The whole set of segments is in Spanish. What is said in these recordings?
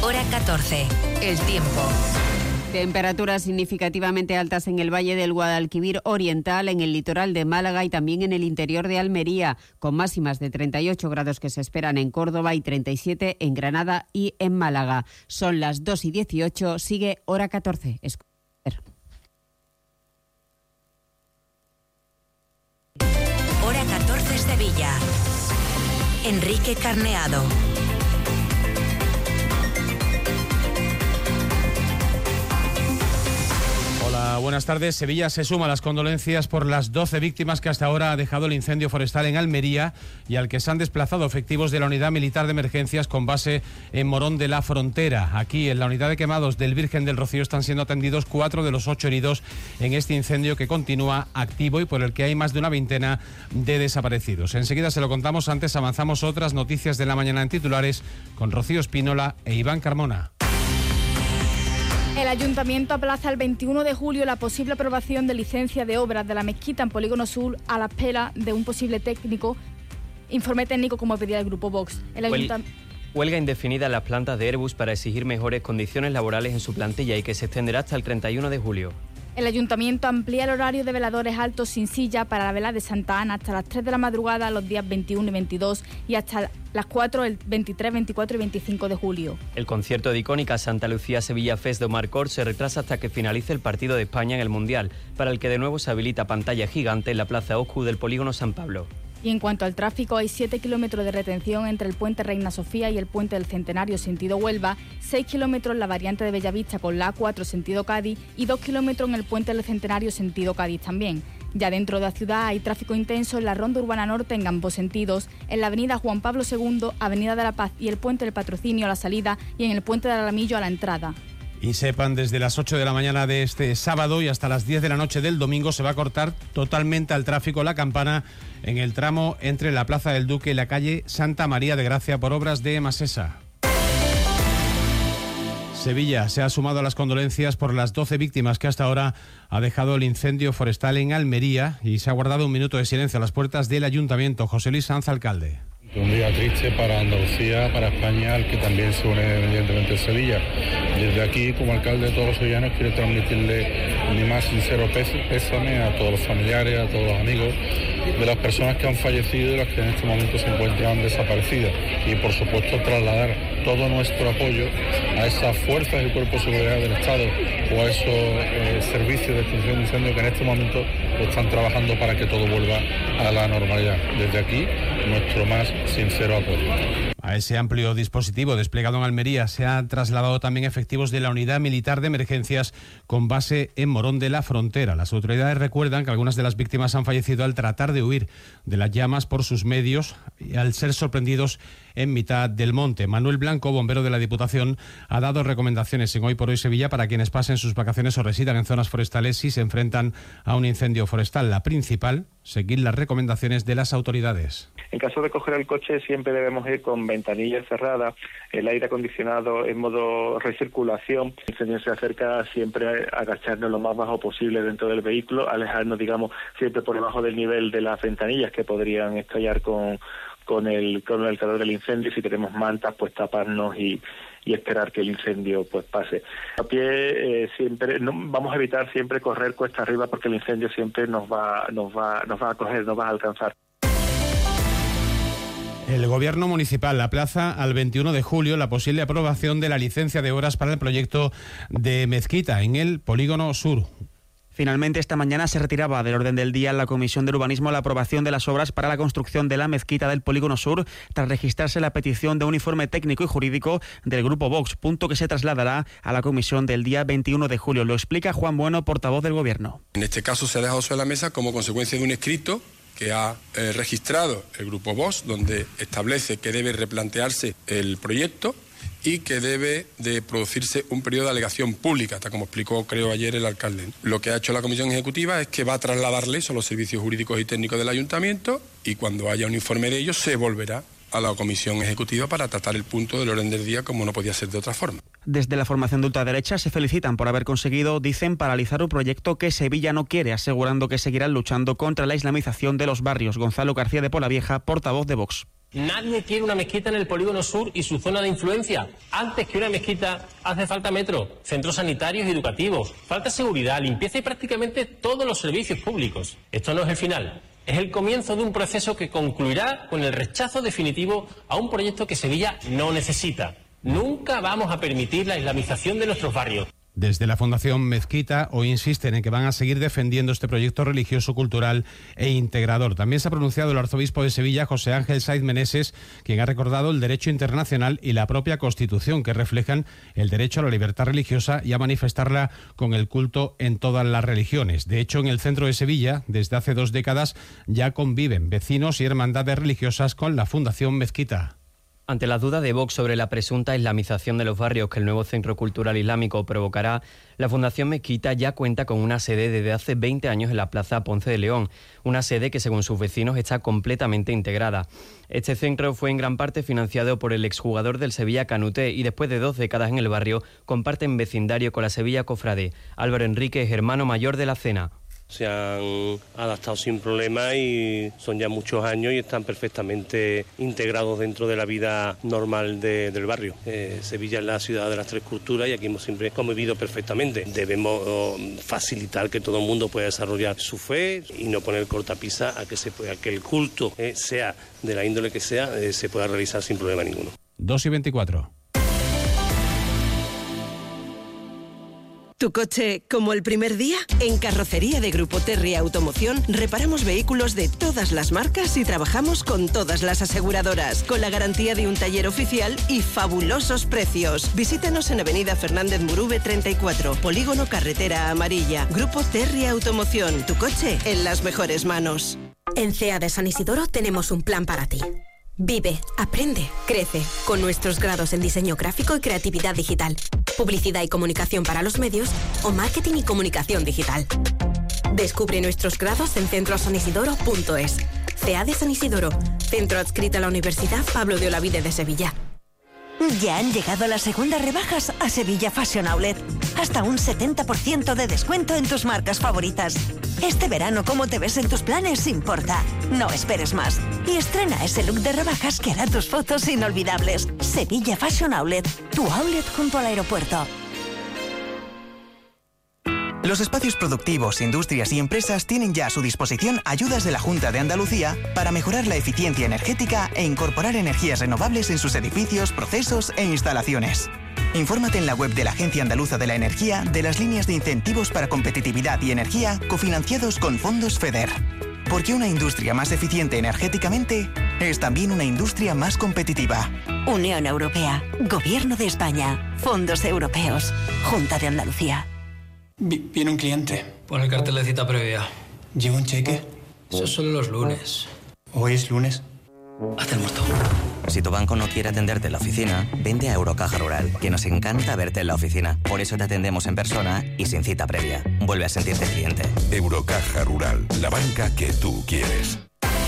Hora 14. El tiempo. Temperaturas significativamente altas en el Valle del Guadalquivir Oriental, en el litoral de Málaga y también en el interior de Almería, con máximas de 38 grados que se esperan en Córdoba y 37 en Granada y en Málaga. Son las 2:18, sigue Hora 14. Hora 14 Sevilla. Enrique Carneado. Hola, buenas tardes. Sevilla se suma a las condolencias por las 12 víctimas que hasta ahora ha dejado el incendio forestal en Almería y al que se han desplazado efectivos de la Unidad Militar de Emergencias con base en Morón de la Frontera. Aquí, en la Unidad de Quemados del Virgen del Rocío, están siendo atendidos 4 de los 8 heridos en este incendio que continúa activo y por el que hay más de una veintena de desaparecidos. Enseguida se lo contamos, antes avanzamos otras noticias de la mañana en titulares con Rocío Espínola e Iván Carmona. El Ayuntamiento aplaza el 21 de julio la posible aprobación de licencia de obras de la mezquita en Polígono Sur a la espera de un posible informe técnico como pedía el Grupo Vox. Huelga indefinida en las plantas de Airbus para exigir mejores condiciones laborales en su plantilla y que se extenderá hasta el 31 de julio. El Ayuntamiento amplía el horario de veladores altos sin silla para la vela de Santa Ana hasta las 3 de la madrugada los días 21 y 22 y hasta las 4 el 23, 24 y 25 de julio. El concierto de icónica Santa Lucía Sevilla Fest de Omar Cort se retrasa hasta que finalice el partido de España en el Mundial, para el que de nuevo se habilita pantalla gigante en la Plaza Oscu del Polígono San Pablo. Y en cuanto al tráfico, hay 7 kilómetros de retención entre el puente Reina Sofía y el puente del Centenario sentido Huelva, 6 kilómetros en la variante de Bellavista con la A4 sentido Cádiz y 2 kilómetros en el puente del Centenario sentido Cádiz también. Ya dentro de la ciudad hay tráfico intenso en la Ronda Urbana Norte en ambos sentidos, en la avenida Juan Pablo II, avenida de la Paz y el puente del Patrocinio a la salida y en el puente de Alamillo a la entrada. Y sepan, desde las 8 de la mañana de este sábado y hasta las 10 de la noche del domingo se va a cortar totalmente al tráfico la campana en el tramo entre la Plaza del Duque y la calle Santa María de Gracia por obras de Masesa. Sevilla se ha sumado a las condolencias por las 12 víctimas que hasta ahora ha dejado el incendio forestal en Almería y se ha guardado un minuto de silencio a las puertas del Ayuntamiento. José Luis Sanz, alcalde. Un día triste para Andalucía, para España, al que también se une evidentemente Sevilla. Desde aquí, como alcalde de todos los sevillanos, quiero transmitirle mi más sincero pésame a todos los familiares, a todos los amigos de las personas que han fallecido y las que en este momento se encuentran desaparecidas. Y por supuesto trasladar todo nuestro apoyo a esas fuerzas y cuerpos de seguridad del Estado o a esos servicios de extinción de incendios que en este momento están trabajando para que todo vuelva a la normalidad. Desde aquí, nuestro más sincero apoyo. A ese amplio dispositivo desplegado en Almería se han trasladado también efectivos de la Unidad Militar de Emergencias con base en Morón de la Frontera. Las autoridades recuerdan que algunas de las víctimas han fallecido al tratar de huir de las llamas por sus medios y al ser sorprendidos en mitad del monte. Manuel Blanco, bombero de la Diputación, ha dado recomendaciones en Hoy por Hoy Sevilla para quienes pasen sus vacaciones o residan en zonas forestales si se enfrentan a un incendio forestal. La principal, seguir las recomendaciones de las autoridades. En caso de coger el coche siempre debemos ir con ventanillas cerradas, el aire acondicionado en modo recirculación. El incendio se acerca, siempre agacharnos lo más bajo posible dentro del vehículo, alejarnos, digamos, siempre por debajo del nivel de las ventanillas que podrían estallar con el calor del incendio. Si tenemos mantas, pues taparnos y esperar que el incendio pues pase. A pie siempre vamos a evitar siempre correr cuesta arriba porque el incendio siempre nos va a coger, nos va a alcanzar. El Gobierno municipal aplaza al 21 de julio la posible aprobación de la licencia de obras para el proyecto de mezquita en el Polígono Sur. Finalmente, esta mañana se retiraba del orden del día en la Comisión de Urbanismo la aprobación de las obras para la construcción de la mezquita del Polígono Sur, tras registrarse la petición de un informe técnico y jurídico del Grupo Vox, punto que se trasladará a la comisión del día 21 de julio. Lo explica Juan Bueno, portavoz del Gobierno. En este caso se ha dejado sobre la mesa como consecuencia de un escrito que ha registrado el Grupo Vox, donde establece que debe replantearse el proyecto y que debe de producirse un periodo de alegación pública, tal como explicó, creo, ayer el alcalde. Lo que ha hecho la Comisión Ejecutiva es que va a trasladarle eso a los servicios jurídicos y técnicos del Ayuntamiento y cuando haya un informe de ellos se volverá a la Comisión Ejecutiva para tratar el punto del orden del día como no podía ser de otra forma. Desde la formación de ultraderecha se felicitan por haber conseguido, dicen, paralizar un proyecto que Sevilla no quiere, asegurando que seguirán luchando contra la islamización de los barrios. Gonzalo García de Polavieja, portavoz de Vox. Nadie quiere una mezquita en el Polígono Sur y su zona de influencia. Antes que una mezquita hace falta metro, centros sanitarios y educativos, falta seguridad, limpieza y prácticamente todos los servicios públicos. Esto no es el final, es el comienzo de un proceso que concluirá con el rechazo definitivo a un proyecto que Sevilla no necesita. Nunca vamos a permitir la islamización de nuestros barrios. Desde la Fundación Mezquita hoy insisten en que van a seguir defendiendo este proyecto religioso, cultural e integrador. También se ha pronunciado el arzobispo de Sevilla, José Ángel Saiz Meneses, quien ha recordado el derecho internacional y la propia Constitución, que reflejan el derecho a la libertad religiosa y a manifestarla con el culto en todas las religiones. De hecho, en el centro de Sevilla, desde hace 2 décadas, ya conviven vecinos y hermandades religiosas con la Fundación Mezquita. Ante las dudas de Vox sobre la presunta islamización de los barrios que el nuevo Centro Cultural Islámico provocará, la Fundación Mezquita ya cuenta con una sede desde hace 20 años en la Plaza Ponce de León, una sede que según sus vecinos está completamente integrada. Este centro fue en gran parte financiado por el exjugador del Sevilla Canute y después de 2 décadas en el barrio comparten vecindario con la Sevilla Cofrade. Álvaro Enrique es hermano mayor de la Cena. Se han adaptado sin problema y son ya muchos años y están perfectamente integrados dentro de la vida normal del barrio. Sevilla es la ciudad de las 3 culturas y aquí hemos siempre convivido perfectamente. Debemos facilitar que todo el mundo pueda desarrollar su fe y no poner cortapisa a que el culto, sea de la índole que sea, se pueda realizar sin problema ninguno. 2:24. ¿Tu coche como el primer día? En Carrocería de Grupo Terry Automoción reparamos vehículos de todas las marcas y trabajamos con todas las aseguradoras, con la garantía de un taller oficial y fabulosos precios. Visítanos en Avenida Fernández Murube 34, Polígono Carretera Amarilla. Grupo Terry Automoción, tu coche en las mejores manos. En CEA de San Isidoro tenemos un plan para ti. Vive, aprende, crece, con nuestros grados en diseño gráfico y creatividad digital, publicidad y comunicación para los medios o marketing y comunicación digital. Descubre nuestros grados en centrosanisidoro.es. CEA de San Isidoro, centro adscrito a la Universidad Pablo de Olavide de Sevilla. Ya han llegado las segundas rebajas a Sevilla Fashion Outlet. Hasta un 70% de descuento en tus marcas favoritas. Este verano, cómo te ves en tus planes importa. No esperes más. Y estrena ese look de rebajas que hará tus fotos inolvidables. Sevilla Fashion Outlet, tu outlet junto al aeropuerto. Los espacios productivos, industrias y empresas tienen ya a su disposición ayudas de la Junta de Andalucía para mejorar la eficiencia energética e incorporar energías renovables en sus edificios, procesos e instalaciones. Infórmate en la web de la Agencia Andaluza de la Energía de las líneas de incentivos para competitividad y energía cofinanciados con fondos FEDER. Porque una industria más eficiente energéticamente es también una industria más competitiva. Unión Europea, Gobierno de España, fondos europeos, Junta de Andalucía. Viene un cliente. Pon el cartel de cita previa. ¿Lleva un cheque? Eso es solo los lunes. ¿Hoy es lunes? Hazte el muerto. Si tu banco no quiere atenderte en la oficina, vente a Eurocaja Rural, que nos encanta verte en la oficina. Por eso te atendemos en persona y sin cita previa. Vuelve a sentirte cliente. Eurocaja Rural, la banca que tú quieres.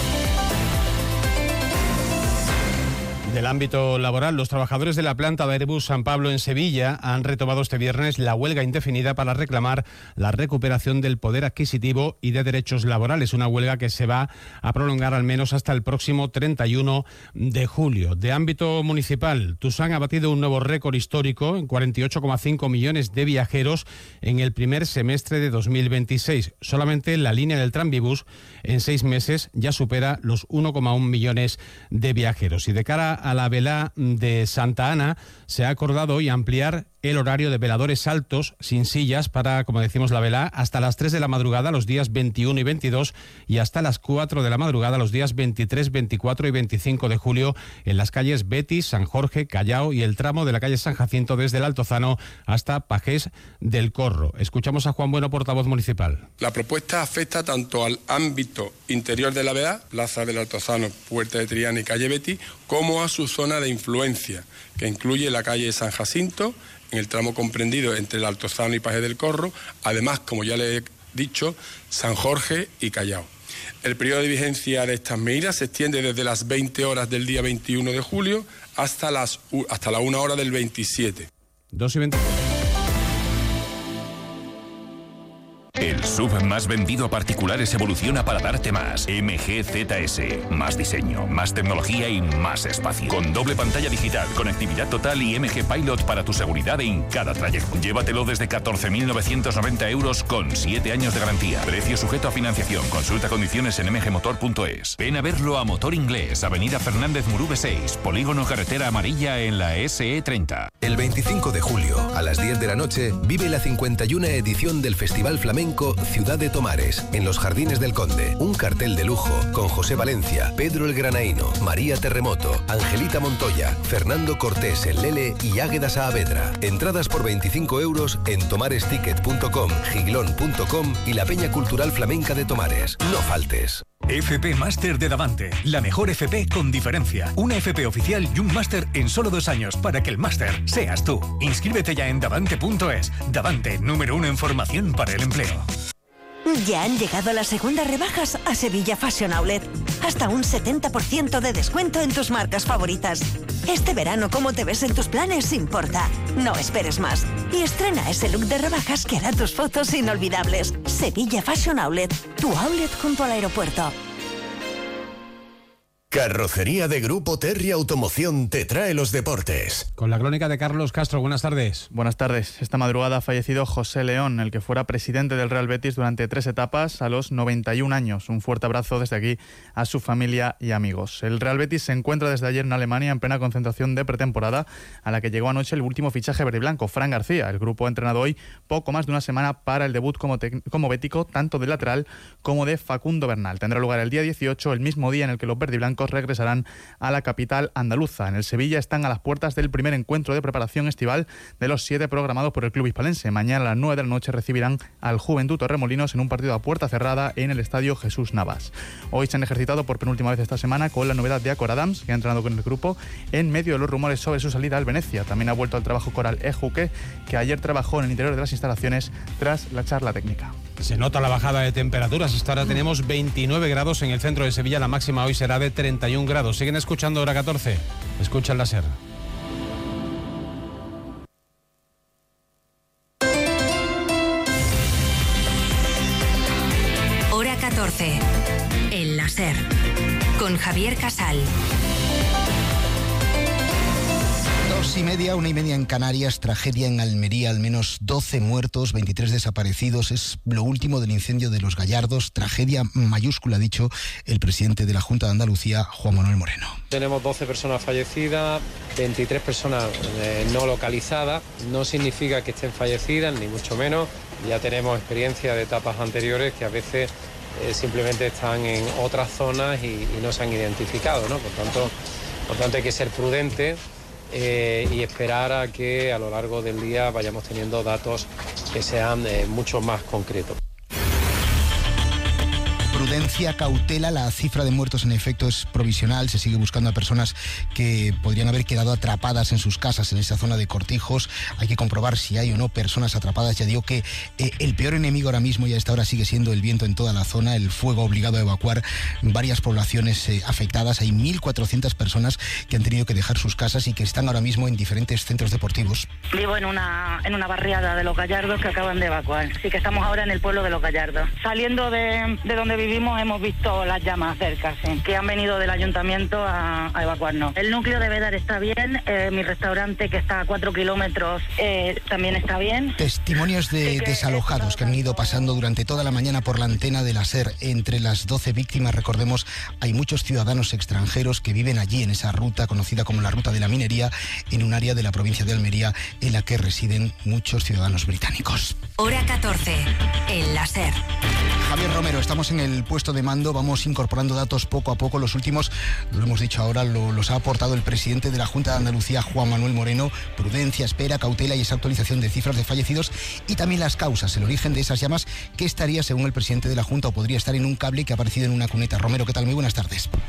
Del ámbito laboral, los trabajadores de la planta de Airbus San Pablo en Sevilla han retomado este viernes la huelga indefinida para reclamar la recuperación del poder adquisitivo y de derechos laborales, una huelga que se va a prolongar al menos hasta el próximo 31 de julio. De ámbito municipal, Tusán ha batido un nuevo récord histórico en 48,5 millones de viajeros en el primer semestre de 2026. Solamente la línea del Tranvibús en 6 meses ya supera los 1,1 millones de viajeros. Y de cara a la vela de Santa Ana, se ha acordado hoy ampliar el horario de veladores altos sin sillas para, como decimos, la vela hasta las 3 de la madrugada los días 21 y 22 y hasta las 4 de la madrugada los días 23, 24 y 25 de julio en las calles Betis, San Jorge, Callao y el tramo de la calle San Jacinto desde el Altozano hasta Pajés del Corro. Escuchamos a Juan Bueno, portavoz municipal. La propuesta afecta tanto al ámbito interior de la veda, Plaza del Altozano, Puerta de Triana y calle Betis, como a su zona de influencia, que incluye la calle San Jacinto, en el tramo comprendido entre el Altozano y Pajés del Corro, además, como ya le he dicho, San Jorge y Callao. El periodo de vigencia de estas medidas se extiende desde las 20 horas del día 21 de julio hasta la 1 hora del 27. 2:20. El SUV más vendido a particulares evoluciona para darte más. MG ZS. Más diseño, más tecnología y más espacio. Con doble pantalla digital, conectividad total y MG Pilot para tu seguridad en cada trayecto. Llévatelo desde 14.990 euros con 7 años de garantía. Precio sujeto a financiación. Consulta condiciones en mgmotor.es. Ven a verlo a Motor Inglés, Avenida Fernández Murube 6, Polígono Carretera Amarilla en la SE30. El 25 de julio, a las 10 de la noche, vive la 51 edición del Festival Flamenco Ciudad de Tomares, en los Jardines del Conde. Un cartel de lujo con José Valencia, Pedro el Granaíno, María Terremoto, Angelita Montoya, Fernando Cortés el Lele y Águeda Saavedra. Entradas por 25 euros en tomaresticket.com, giglón.com y la Peña Cultural Flamenca de Tomares. No faltes. FP Máster de Davante, la mejor FP con diferencia. Una FP oficial y un máster en solo 2 años para que el máster seas tú. Inscríbete ya en davante.es. Davante, número 1 en formación para el empleo. Ya han llegado las segundas rebajas a Sevilla Fashion Outlet. Hasta un 70% de descuento en tus marcas favoritas. Este verano, cómo te ves en tus planes importa. No esperes más. Y estrena ese look de rebajas que hará tus fotos inolvidables. Sevilla Fashion Outlet, tu outlet junto al aeropuerto. Carrocería de Grupo Terry Automoción te trae los deportes. Con la crónica de Carlos Castro, buenas tardes. Buenas tardes. Esta madrugada ha fallecido José León, el que fuera presidente del Real Betis durante 3 etapas a los 91 años. Un fuerte abrazo desde aquí a su familia y amigos. El Real Betis se encuentra desde ayer en Alemania en plena concentración de pretemporada, a la que llegó anoche el último fichaje verde y blanco, Fran García. El grupo ha entrenado hoy poco más de una semana para el debut como bético, tanto de lateral como de Facundo Bernal. Tendrá lugar el día 18, el mismo día en el que los verde y blancos regresarán a la capital andaluza. En el Sevilla están a las puertas del primer encuentro de preparación estival de los 7 programados por el club hispalense. Mañana a las 9 de la noche recibirán al Juventud Torremolinos en un partido a puerta cerrada en el estadio Jesús Navas. Hoy se han ejercitado por penúltima vez esta semana con la novedad de Acor Adams, que ha entrenado con el grupo en medio de los rumores sobre su salida al Venecia. También ha vuelto al trabajo Coral Ejuque, que ayer trabajó en el interior de las instalaciones tras la charla técnica. Se nota la bajada de temperaturas. Hasta ahora tenemos 29 grados en el centro de Sevilla. La máxima hoy será de 31 grados. Siguen escuchando Hora 14. Escucha el láser. Hora 14. El láser. Con Javier Casal. 2:30, 1:30 en Canarias, tragedia en Almería, al menos 12 muertos, 23 desaparecidos. Es lo último del incendio de Los Gallardos, tragedia mayúscula, ha dicho el presidente de la Junta de Andalucía, Juan Manuel Moreno. Tenemos 12 personas fallecidas, 23 personas no localizadas. No significa que estén fallecidas, ni mucho menos. Ya tenemos experiencia de etapas anteriores que a veces simplemente están en otras zonas y no se han identificado, ¿no? Por tanto hay que ser prudentes y esperar a que a lo largo del día vayamos teniendo datos que sean mucho más concretos. Prudencia, cautela, la cifra de muertos en efecto es provisional, se sigue buscando a personas que podrían haber quedado atrapadas en sus casas en esa zona de Cortijos. Hay que comprobar si hay o no personas atrapadas. Ya digo que el peor enemigo ahora mismo y a esta hora sigue siendo el viento en toda la zona. El fuego ha obligado a evacuar varias poblaciones afectadas. Hay 1.400 personas que han tenido que dejar sus casas y que están ahora mismo en diferentes centros deportivos. Vivo en una barriada de Los Gallardos que acaban de evacuar. Así que estamos ahora en el pueblo de Los Gallardos. Saliendo de donde vivimos hemos visto las llamas cerca, sí, que han venido del ayuntamiento a evacuarnos. El núcleo de Bédar está bien, mi restaurante que está a 4 kilómetros también está bien. Testimonios de desalojados que han ido pasando durante toda la mañana por la antena de la SER. Entre las 12 víctimas, recordemos, hay muchos ciudadanos extranjeros que viven allí en esa ruta conocida como la Ruta de la Minería, en un área de la provincia de Almería en la que residen muchos ciudadanos británicos. Hora 14, el láser. Javier Romero, estamos en el puesto de mando, vamos incorporando datos poco a poco. Los últimos, lo hemos dicho ahora, los ha aportado el presidente de la Junta de Andalucía, Juan Manuel Moreno. Prudencia, espera, cautela y esa actualización de cifras de fallecidos y también las causas, el origen de esas llamas, que estaría, según el presidente de la Junta, o podría estar en un cable que ha aparecido en una cuneta. Romero, ¿qué tal? Muy buenas tardes.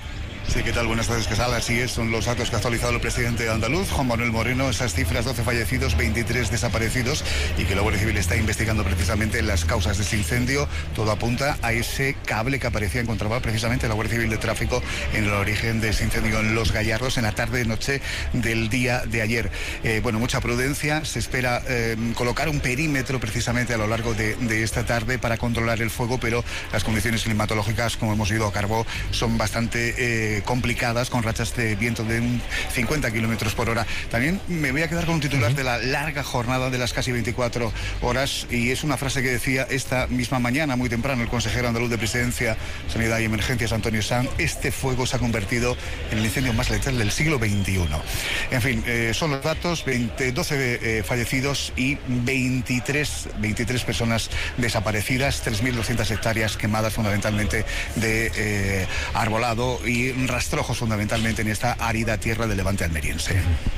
Sí, ¿qué tal? Buenas tardes, Casal. Así es, son los datos que ha actualizado el presidente andaluz, Juan Manuel Moreno, esas cifras: 12 fallecidos, 23 desaparecidos, y que la Guardia Civil está investigando precisamente las causas de ese incendio. Todo apunta a ese cable que encontraba precisamente la Guardia Civil de Tráfico en el origen de ese incendio en Los Gallardos en la tarde-noche del día de ayer. Mucha prudencia, se espera colocar un perímetro precisamente a lo largo de esta tarde para controlar el fuego, pero las condiciones climatológicas, como hemos oído a Carbó, son bastante complicadas, con rachas de viento de 50 kilómetros por hora. También me voy a quedar con un titular de la larga jornada de las casi 24 horas, y es una frase que decía esta misma mañana, muy temprano, el consejero andaluz de Presidencia, Sanidad y Emergencias, Antonio Sanz: este fuego se ha convertido en el incendio más letal del siglo XXI. En fin, son los datos: 12 fallecidos y 23 personas desaparecidas, 3.200 hectáreas quemadas, fundamentalmente de arbolado y rastrojos, fundamentalmente en esta árida tierra del levante almeriense.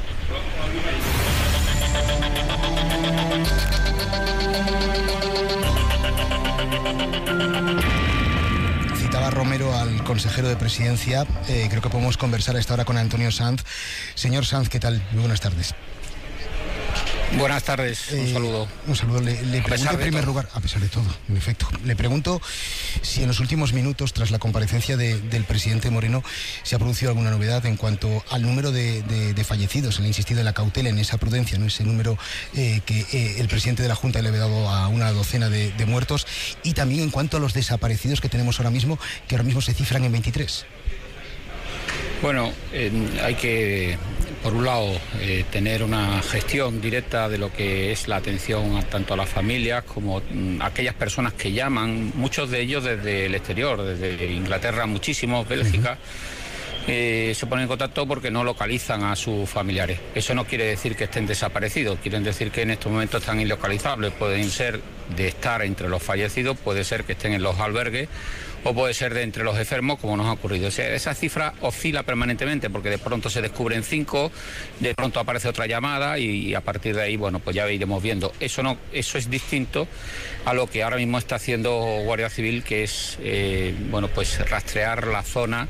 Citaba Romero al consejero de Presidencia. Creo que podemos conversar a esta hora con Antonio Sanz. Señor Sanz, ¿qué tal? Muy buenas tardes. Buenas tardes, un saludo. Un saludo. Le pregunto en primer lugar, a pesar de todo, en efecto, le pregunto si en los últimos minutos, tras la comparecencia del presidente Moreno, se ha producido alguna novedad en cuanto al número de fallecidos. Le ha insistido en la cautela, en esa prudencia, ¿no? Ese número que el presidente de la Junta le ha dado a una docena de muertos, y también en cuanto a los desaparecidos que tenemos ahora mismo, que ahora mismo se cifran en 23. Bueno, hay que, por un lado, tener una gestión directa de lo que es la atención tanto a las familias como a aquellas personas que llaman, muchos de ellos desde el exterior, desde Inglaterra, muchísimos, Bélgica. Se ponen en contacto porque no localizan a sus familiares. Eso no quiere decir que estén desaparecidos, quieren decir que en estos momentos están ilocalizables. Pueden ser de estar entre los fallecidos, puede ser que estén en los albergues, o puede ser de entre los enfermos, como nos ha ocurrido. O sea, esa cifra oscila permanentemente, porque de pronto se descubren 5, de pronto aparece otra llamada, y a partir de ahí, bueno, pues ya iremos viendo. Eso es distinto a lo que ahora mismo está haciendo Guardia Civil, que es pues rastrear la zona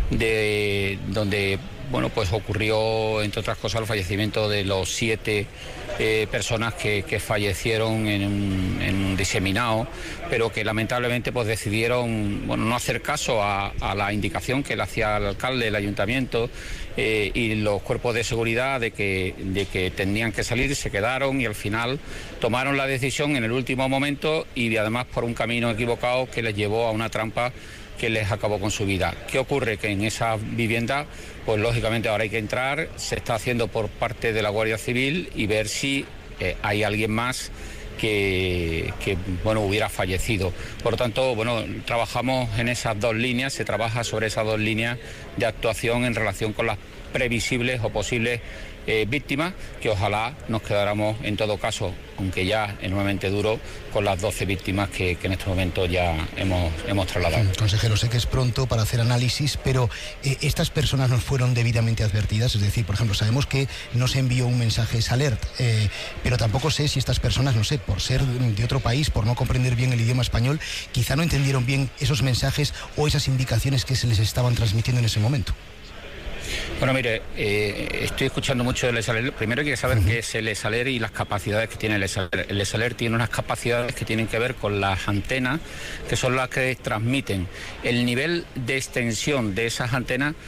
de donde pues ocurrió, entre otras cosas, el fallecimiento de los 7 personas que fallecieron en un diseminado, pero que lamentablemente pues decidieron no hacer caso a la indicación que le hacía el alcalde, el ayuntamiento y los cuerpos de seguridad de que tenían que salir. Se quedaron y al final tomaron la decisión en el último momento, y además por un camino equivocado que les llevó a una trampa que les acabó con su vida. ¿Qué ocurre? Que en esa vivienda, pues lógicamente ahora hay que entrar, se está haciendo por parte de la Guardia Civil, y ver si hay alguien más que hubiera fallecido. Por lo tanto, trabajamos en esas 2 líneas, se trabaja sobre esas 2 líneas de actuación en relación con las previsibles o posibles víctimas, que ojalá nos quedáramos, en todo caso, aunque ya enormemente duro, con las 12 víctimas que en estos momentos ya hemos trasladado. Consejero, sé que es pronto para hacer análisis, pero ¿estas personas no fueron debidamente advertidas? Es decir, por ejemplo, sabemos que no se envió un mensaje alert, pero tampoco sé si estas personas, no sé, por ser de otro país, por no comprender bien el idioma español, quizá no entendieron bien esos mensajes o esas indicaciones que se les estaban transmitiendo en ese momento. Bueno, mire, estoy escuchando mucho del ESALER. Primero hay que saber qué es el ESALER y las capacidades que tiene el ESALER. El ESALER tiene unas capacidades que tienen que ver con las antenas, que son las que transmiten. El nivel de extensión de esas antenas